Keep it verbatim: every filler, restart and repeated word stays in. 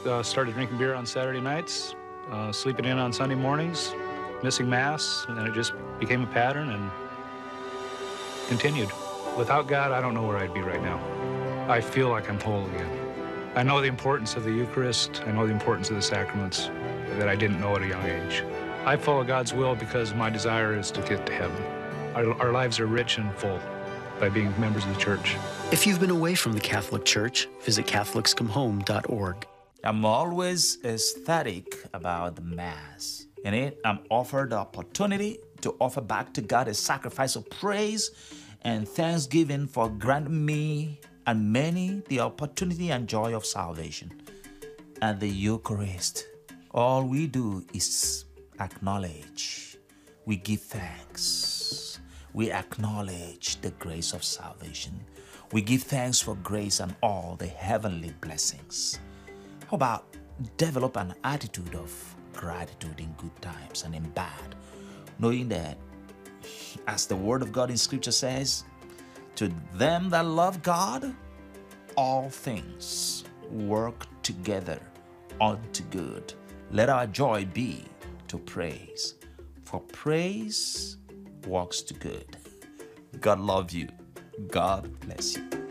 Uh, started drinking beer on Saturday nights, uh, sleeping in on Sunday mornings, missing Mass, and then it just became a pattern and continued. Without God, I don't know where I'd be right now. I feel like I'm whole again. I know the importance of the Eucharist. I know the importance of the sacraments that I didn't know at a young age. I follow God's will because my desire is to get to heaven. Our, our lives are rich and full by being members of the church. If you've been away from the Catholic Church, visit Catholics Come Home dot org. I'm always ecstatic about the Mass. In it, I'm offered the opportunity to offer back to God a sacrifice of praise and thanksgiving for granting me and many the opportunity and joy of salvation. At the Eucharist, all we do is acknowledge. We give thanks. We acknowledge the grace of salvation. We give thanks for grace and all the heavenly blessings. How about develop an attitude of gratitude in good times and in bad, knowing that, as the Word of God in Scripture says, to them that love God, all things work together unto good. Let our joy be to praise, for praise works to good. God love you. God bless you.